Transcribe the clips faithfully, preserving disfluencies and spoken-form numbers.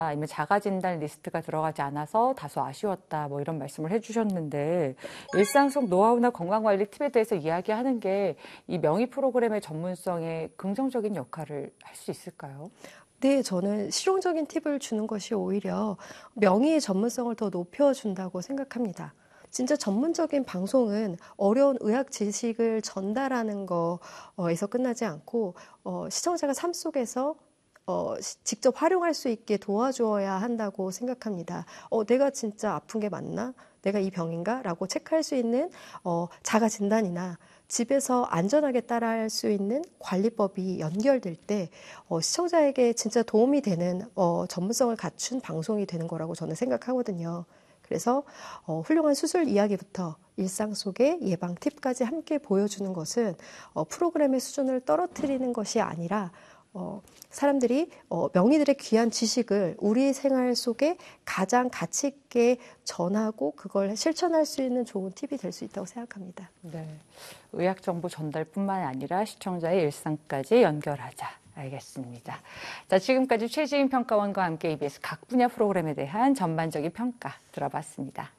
아니면 자가진단 리스트가 들어가지 않아서 다소 아쉬웠다 뭐 이런 말씀을 해주셨는데 일상 속 노하우나 건강관리 팁에 대해서 이야기하는 게 이 명의 프로그램의 전문성에 긍정적인 역할을 할 수 있을까요? 네, 저는 실용적인 팁을 주는 것이 오히려 명의의 전문성을 더 높여준다고 생각합니다. 진짜 전문적인 방송은 어려운 의학 지식을 전달하는 거에서 끝나지 않고 어, 시청자가 삶 속에서 어, 직접 활용할 수 있게 도와주어야 한다고 생각합니다. 어, 내가 진짜 아픈 게 맞나? 내가 이 병인가? 라고 체크할 수 있는 어, 자가진단이나 집에서 안전하게 따라할 수 있는 관리법이 연결될 때 어, 시청자에게 진짜 도움이 되는 어, 전문성을 갖춘 방송이 되는 거라고 저는 생각하거든요. 그래서 어, 훌륭한 수술 이야기부터 일상 속의 예방 팁까지 함께 보여주는 것은 어, 프로그램의 수준을 떨어뜨리는 것이 아니라 어, 사람들이 어, 명의들의 귀한 지식을 우리 생활 속에 가장 가치 있게 전하고 그걸 실천할 수 있는 좋은 팁이 될 수 있다고 생각합니다. 네, 의학 정보 전달뿐만 아니라 시청자의 일상까지 연결하자. 알겠습니다. 자, 지금까지 최지인 평가원과 함께 이비에스 각 분야 프로그램에 대한 전반적인 평가 들어봤습니다.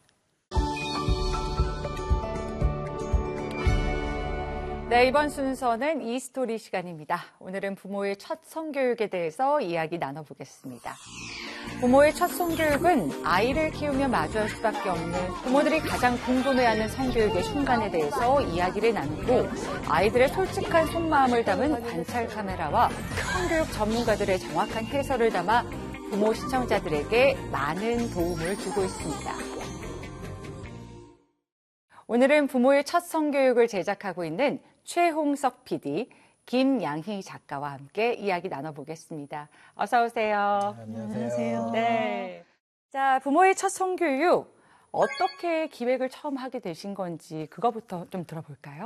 네, 이번 순서는 이스토리 시간입니다. 오늘은 부모의 첫 성교육에 대해서 이야기 나눠보겠습니다. 부모의 첫 성교육은 아이를 키우며 마주할 수밖에 없는 부모들이 가장 궁금해하는 성교육의 순간에 대해서 이야기를 나누고 아이들의 솔직한 속마음을 담은 관찰 카메라와 성교육 전문가들의 정확한 해설을 담아 부모 시청자들에게 많은 도움을 주고 있습니다. 오늘은 부모의 첫 성교육을 제작하고 있는 최홍석 피디, 김양희 작가와 함께 이야기 나눠보겠습니다. 어서 오세요. 네, 안녕하세요. 네. 자, 부모의 첫 성교육 어떻게 기획을 처음 하게 되신 건지 그거부터 좀 들어볼까요?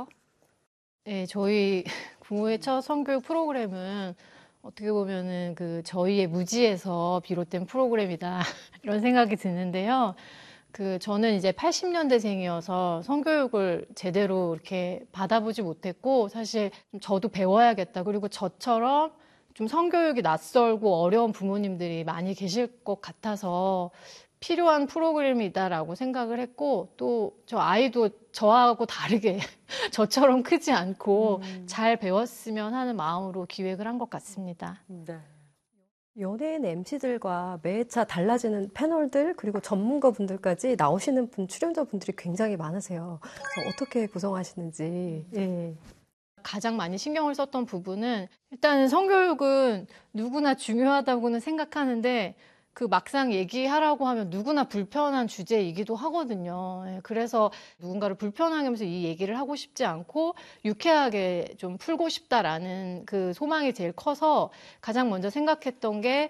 네, 저희 부모의 첫 성교육 프로그램은 어떻게 보면은 그 저희의 무지에서 비롯된 프로그램이다 이런 생각이 드는데요. 그 저는 이제 팔십 년대생이어서 성교육을 제대로 이렇게 받아보지 못했고 사실 좀 저도 배워야겠다. 그리고 저처럼 좀 성교육이 낯설고 어려운 부모님들이 많이 계실 것 같아서 필요한 프로그램이다라고 생각을 했고 또 저 아이도 저하고 다르게 저처럼 크지 않고 음. 잘 배웠으면 하는 마음으로 기획을 한 것 같습니다. 네. 연예인 엠씨들과 매차 달라지는 패널들 그리고 전문가분들까지 나오시는 분 출연자분들이 굉장히 많으세요. 그래서 어떻게 구성하시는지. 예. 가장 많이 신경을 썼던 부분은 일단 성교육은 누구나 중요하다고는 생각하는데 그 막상 얘기하라고 하면 누구나 불편한 주제이기도 하거든요. 그래서 누군가를 불편하게 하면서 이 얘기를 하고 싶지 않고 유쾌하게 좀 풀고 싶다라는 그 소망이 제일 커서 가장 먼저 생각했던 게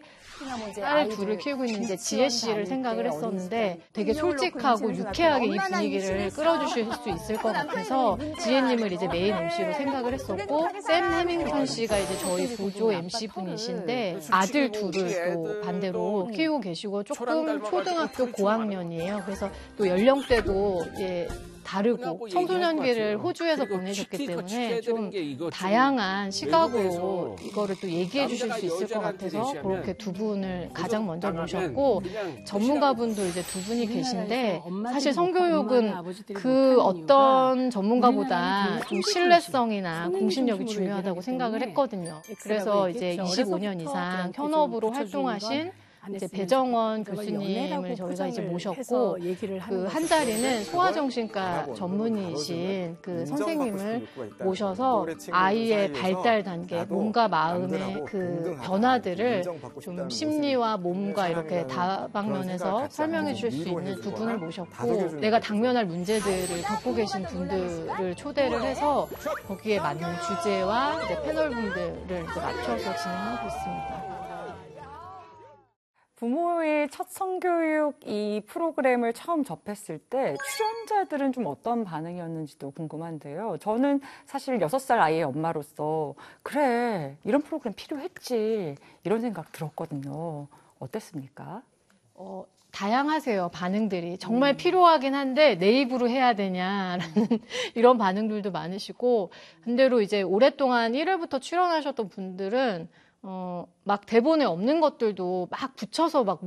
딸 둘을 키우고 있는 이제 지혜 씨를 생각을 했었는데 되게 솔직하고 유쾌하게 이 분위기를 끌어주실 수 있을 것 같아서 지혜님을 이제 메인 엠씨로 생각을 했었고 샘 해밍턴 씨가 이제 저희 보조 엠씨분이신데 아들 둘을 또 반대로 키우고 계시고 조금 초등학교 고학년이에요. 그래서 또 연령대도 이제 다르고 청소년기를 호주에서 보내셨기 때문에 좀 다양한 시각으로 이거를 또 얘기해 주실 수 있을 것 같아서 그렇게 두 분을 가장 먼저 모셨고 전문가분도 이제 두 분이 계신데 사실 성교육은 그 어떤 전문가보다 좀 신뢰성이나 공신력이 중요하다고 생각을 했거든요. 그래서 이제 이십오 년 이상 현업으로 활동하신 이제 배정원 교수님을 저희가 이제 모셨고 그 한 자리는 소아정신과 전문의이신 그 선생님을 모셔서 아이의 발달 단계, 몸과 마음의 그 변화들을 좀 심리와 몸과 이렇게 다방면에서 설명해 주실 수 있는 두 분을 모셨고 내가 당면할 문제들을 겪고 계신 분들을 초대를 해서 거기에 맞는 주제와 이제 패널분들을 이제 맞춰서 진행하고 있습니다. 부모의 첫 성교육 이 프로그램을 처음 접했을 때 출연자들은 좀 어떤 반응이었는지도 궁금한데요. 저는 사실 여섯 살 아이의 엄마로서 그래, 이런 프로그램 필요했지 이런 생각 들었거든요. 어땠습니까? 어, 다양하세요, 반응들이. 정말 음. 필요하긴 한데 내 입으로 해야 되냐라는 이런 반응들도 많으시고 반대로 이제 오랫동안 일 회부터 출연하셨던 분들은 어, 막 대본에 없는 것들도 막 붙여서 막